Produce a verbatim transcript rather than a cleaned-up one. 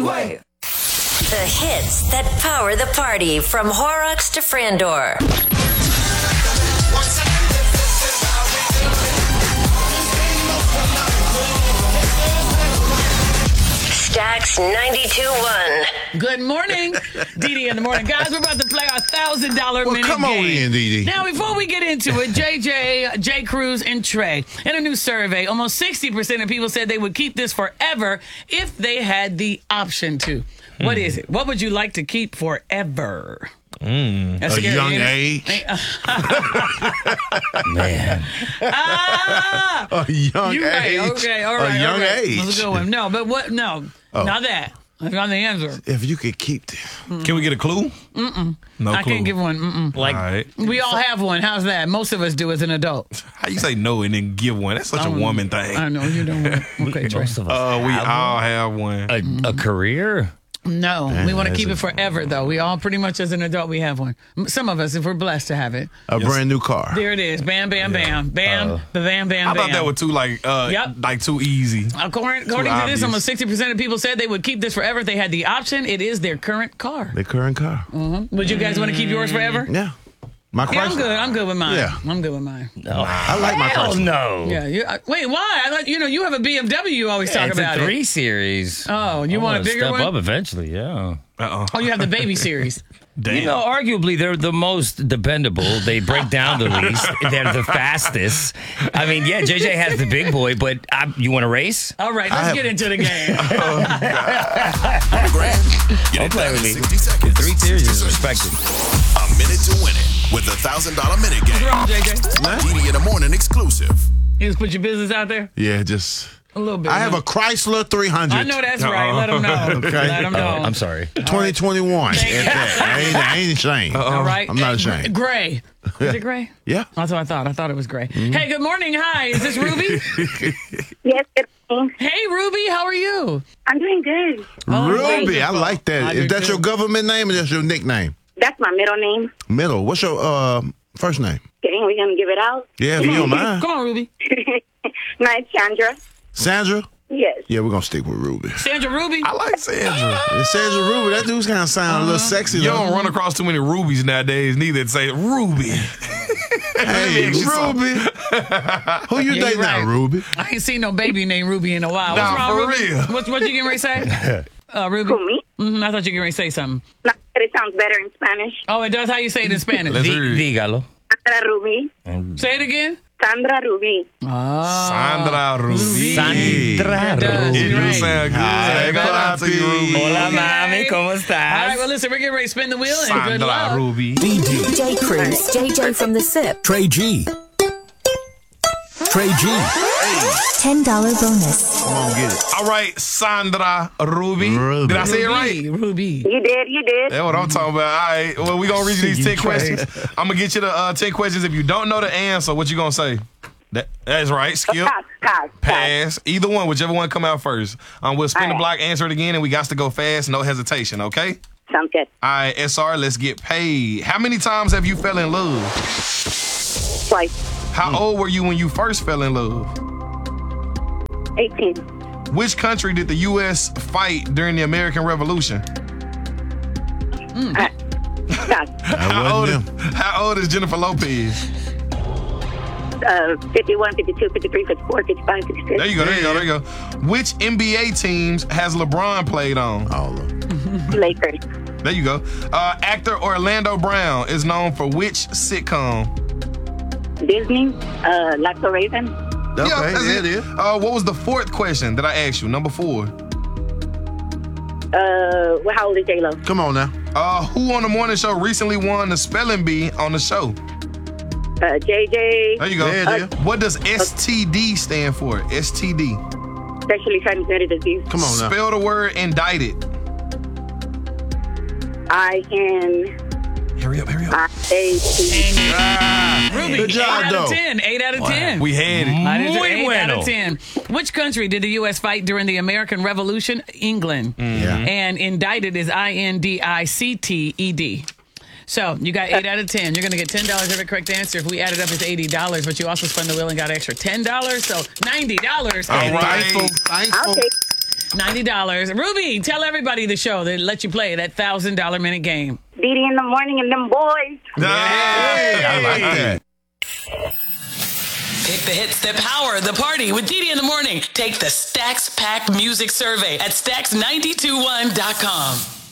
Freeway. The hits that power the party from Horrocks to Frandor. Stax ninety-two one. Good morning, Dee Dee in the morning. Guys, we're about to play our one thousand dollars Well, minute come game. on in, Dee Dee. Now, before we get into it, J J, J. Cruz, and Trey, in a new survey, almost sixty percent of people said they would keep this forever if they had the option to. What is it? What would you like to keep forever? Mm. A young age. Man. Ah! A young You age. right. Okay, all right. A young all right. age. That's a good one. No, but what? No, Oh. not that. That's not the answer. If you could keep this. Can we get a clue? Mm-mm. No I clue. can't give one. Mm-mm. Like, all right. We all have one. How's that? Most of us do as an adult. How you say no and then give one? That's such a Um, woman thing. I know you don't. Okay, Trey. Most of us Uh, we have all one. have one. a, a career. No, we want to that's keep a- it forever, though. We all pretty much, as an adult, we have one. M- Some of us, if we're blessed to have it. A brand new car. There it is. Bam, bam, bam. Bam, Uh, bam, bam, I bam. thought that were too like uh Yep. like too easy. According, according to obvious. this, almost sixty percent of people said they would keep this forever if they had the option. It is their current car. The current car. Would you guys want to keep yours forever? Yeah. My Yeah, I'm Chrysler. good. I'm good with mine. Yeah. I'm good with mine. No. I like my Hell Chrysler. no. Yeah. You, I, wait, why? I thought, you know, you have a B M W. You always talk It's about a three it. series. Oh, you I want a wanna bigger step one? up eventually, yeah. Uh Oh, you have the baby series. Damn. You know, arguably they're the most dependable. They break down the least. They're the fastest. I mean, yeah, J J has the big boy, but I, you want to race? All right, let's have- get into the game. Grand. Get Don't it play done with in me. sixty seconds. Three series is sixty respected. seconds. A minute to win it with the one thousand dollars minute game. What's wrong, J J? Dee Dee in the morning exclusive. You just put your business out there Yeah, just. a little bit. I have huh? a Chrysler three hundred. I know that's right. Let them know. Okay. Let them know. I'm sorry. twenty twenty-one. At that. I ain't, I ain't ashamed. All right. I'm not Hey, ashamed. Gray. Is it gray? Yeah. That's what I thought. I thought it was gray. Hey, good morning. Hi. Is this Ruby? Yes, good morning. Hey, Ruby. How are you? I'm doing good. Ruby, I like I that. do Is that too. your government name or that's your nickname? That's my middle name. Middle. What's your uh, first name? Okay, we're going to give it out. Yeah, if you don't mind. Come on, Ruby. No, it's Chandra. Sandra? Yes. Yeah, we're going to stick with Ruby. Sandra Ruby. I like Sandra. It's Sandra Ruby. That dude's kind of sound a little sexy, You though. don't run across too many rubies nowadays, neither that say Ruby. Hey, Makes you so- Ruby. Who you Yeah, dating you right. now, Ruby? I ain't seen no baby named Ruby in a while. Nah, What's wrong, for Ruby? real. What, what you getting ready to say? Uh, Ruby? Who, me? hmm I thought you were getting ready to say something. No, but it sounds better in Spanish. Oh, it does? How you say it in Spanish? Let's Di- hear it. Dígalo. Sandra Ruby. Say it again. Sandra Ruby. Sandra Ruby. Sandra It does. It Ruby. do Right. sound good. Hi, Shout out to you, Ruby. Hola, Okay. mami. ¿Cómo All right, estás? well, listen, we're getting ready to spin the wheel and good Sandra luck. Ruby. J. Cruz, J J from the S I P. Trey G. Trey G. ten dollars bonus. Come on, get it. All right, Sandra Ruby. Ruby. Did I say it right? Ruby, Ruby. You did, you did. That's what I'm talking about. All right. Well, we gonna read you these ten questions. I'm gonna get you the uh, ten questions. If you don't know the answer, what you gonna say? That, that's right. Skip. Pass, pass, pass. Pass. Either one, whichever one come out first. Um, we'll spin All the right. block, answer it again, and we got to go fast, no hesitation. Okay. Sounds good. All right, S R. Let's get paid. How many times have you fell in love? Twice. How old were you when you first fell in love? eighteen. Which country did the U S fight during the American Revolution? Pass. How old, wasn't how old is Jennifer Lopez? Uh, fifty-one, fifty-two, fifty-three, fifty-four, fifty-five, fifty-six. There you go, there you go, there you go. Which N B A teams has LeBron played on? All of them. Lakers. There you go. Uh, actor Orlando Brown is known for which sitcom? Disney. Uh, Lacto Raven. Okay, Yeah, that's yeah, it is. Uh, what was the fourth question that I asked you? Number four. Uh, well, how old is J-Lo? Come on now. Uh, who on the morning show recently won the spelling bee on the show? Uh, J J. There you go. There it is. What does S T D stand for? S T D. Sexually transmitted disease. Come on now. Spell the word indicted. I N Hurry up, hurry up. I A T. Ah, Ruby, Good job, eight out though. of ten. Eight out of ten. we had it. That is an Muy eight bueno. out of ten. Which country did the U S fight during the American Revolution? England. Yeah. And indicted is I N D I C T E D. So you got eight out of ten. You're going to get ten dollars every correct answer. If we add it up, it's eighty dollars. But you also spun the wheel and got an extra ten dollars. So ninety dollars. All right. Thankful, I'll thankful. take. ninety dollars. Ruby, tell everybody the show that let you play that one thousand dollars minute game. Dee Dee in the morning and them boys. Hey, I like that. Pick the hits that power the party with Dee Dee in the morning. Take the Stacks Pack Music Survey at stacks nine two one dot com.